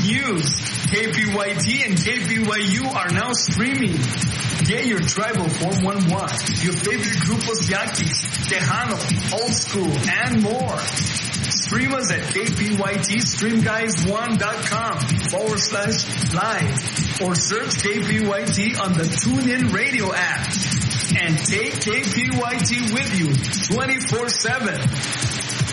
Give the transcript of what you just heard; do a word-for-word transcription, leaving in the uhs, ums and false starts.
news. K P Y T and K P Y U are now streaming. Get your tribal four one one, your favorite grupos yaquis, Tejano, Old School, and more. Stream us at kpytstreamguys1.com forward slash live or search K P Y T on the TuneIn Radio app. And take K P Y T with you twenty-four seven.